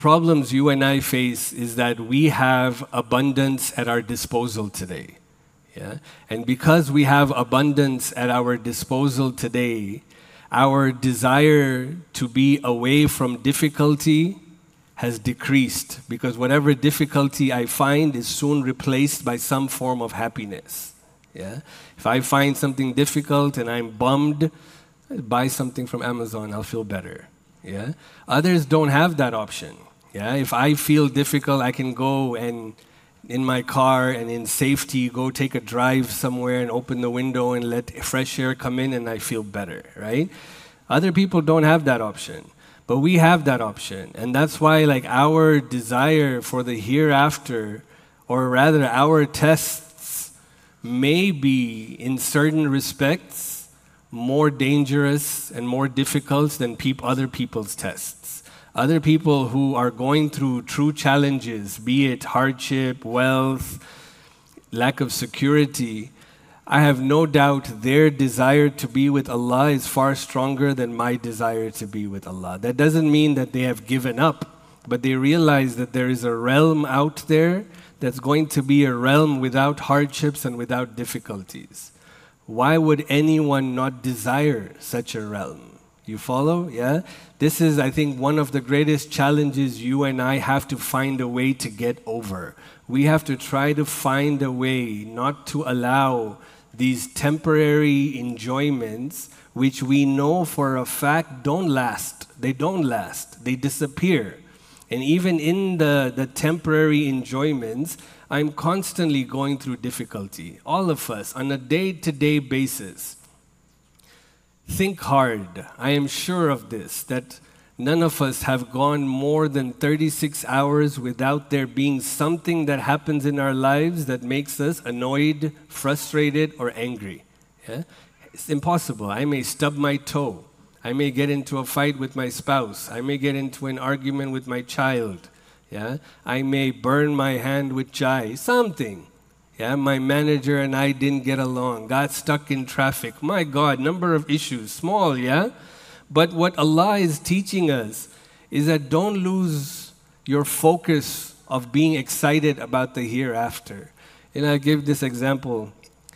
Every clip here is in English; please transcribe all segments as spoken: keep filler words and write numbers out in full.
problems you and I face is that we have abundance at our disposal today. Yeah? And because we have abundance at our disposal today, our desire to be away from difficulty has decreased, because whatever difficulty I find is soon replaced by some form of happiness. Yeah? If I find something difficult and I'm bummed, I buy something from Amazon, I'll feel better. Yeah? Others don't have that option. Yeah? If I feel difficult, I can go and in my car and in safety go take a drive somewhere and open the window and let fresh air come in and I feel better, right? Other people don't have that option, but we have that option. And that's why like our desire for the hereafter, or rather our tests, may be in certain respects more dangerous and more difficult than peop- other people's tests. Other people who are going through true challenges, be it hardship, wealth, lack of security, I have no doubt their desire to be with Allah is far stronger than my desire to be with Allah. That doesn't mean that they have given up, but they realize that there is a realm out there that's going to be a realm without hardships and without difficulties. Why would anyone not desire such a realm? You follow? Yeah? This is, I think, one of the greatest challenges you and I have to find a way to get over. We have to try to find a way not to allow these temporary enjoyments, which we know for a fact don't last. They don't last. They disappear. And even in the, the temporary enjoyments, I'm constantly going through difficulty. All of us, on a day-to-day basis. Think hard. I am sure of this, that none of us have gone more than thirty-six hours without there being something that happens in our lives that makes us annoyed, frustrated, or angry. Yeah? It's impossible. I may stub my toe. I may get into a fight with my spouse. I may get into an argument with my child. Yeah? I may burn my hand with chai. Something. Yeah, my manager and I didn't get along, got stuck in traffic. My God, number of issues, small, yeah? But what Allah is teaching us is that don't lose your focus of being excited about the hereafter. And I give this example.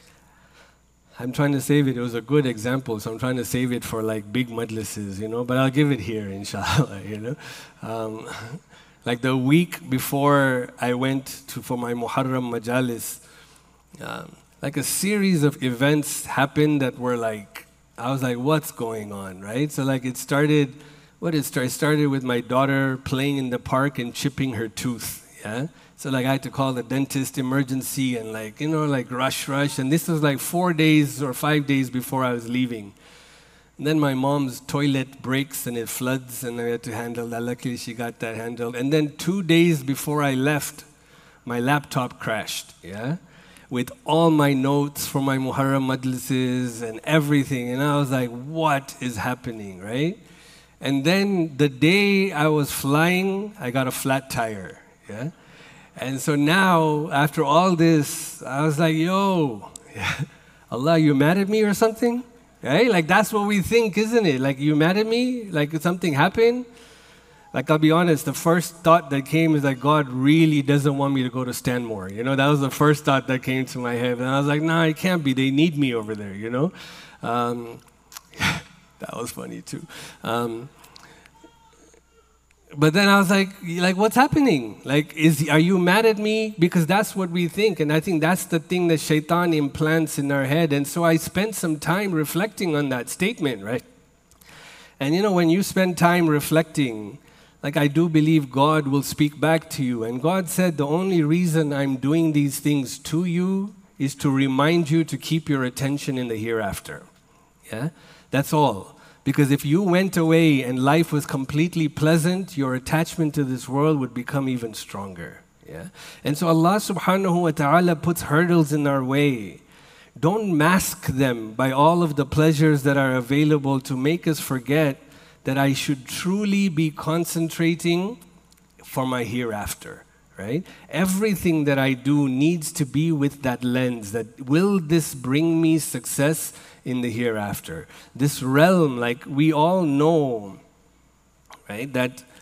I'm trying to save it. It was a good example, so I'm trying to save it for like big majlises, you know, but I'll give it here, inshallah, you know. Um, like the week before I went to for my Muharram Majalis, Um, like a series of events happened that were like, I was like, what's going on, right? So like it started, what it started, started with my daughter playing in the park and chipping her tooth, yeah? So like I had to call the dentist emergency and like, you know, like rush, rush. And this was like four days or five days before I was leaving. And then my mom's toilet breaks and it floods and I had to handle that. Luckily she got that handled. And then two days before I left, my laptop crashed, yeah? With all my notes for my Muharram Majlises and everything. And I was like, what is happening, right? And then the day I was flying, I got a flat tire, yeah? And so now, after all this, I was like, yo, Allah, you mad at me or something? Right? Like that's what we think, isn't it? Like you mad at me? Like something happened? Like, I'll be honest, the first thought that came is that God really doesn't want me to go to Stanmore. You know, that was the first thought that came to my head. And I was like, nah, it can't be. They need me over there, you know? Um, that was funny, too. Um, but then I was like, like, what's happening? Like, is are you mad at me? Because that's what we think. And I think that's the thing that shaitan implants in our head. And so I spent some time reflecting on that statement, right? And, you know, when you spend time reflecting, like I do believe God will speak back to you. And God said, the only reason I'm doing these things to you is to remind you to keep your attention in the hereafter. Yeah? That's all. Because if you went away and life was completely pleasant, your attachment to this world would become even stronger. Yeah? And so Allah subhanahu wa ta'ala puts hurdles in our way. Don't mask them by all of the pleasures that are available to make us forget that I should truly be concentrating for my hereafter, right? Everything that I do needs to be with that lens, that will this bring me success in the hereafter? This realm, like we all know, right, that